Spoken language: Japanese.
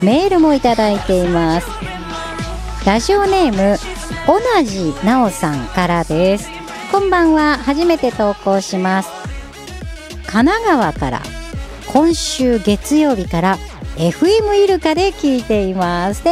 メールもいただいています。ラジオネームおなじなおさんからです。こんばんは、初めて投稿します。神奈川から今週月曜日から FM イルカで聞いています。